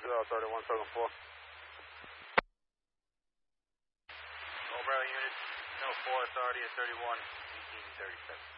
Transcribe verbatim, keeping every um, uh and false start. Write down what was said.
two L thirty-one seven four. O'Brien unit, no four authority at thirty-one, eighteen thirty-seven.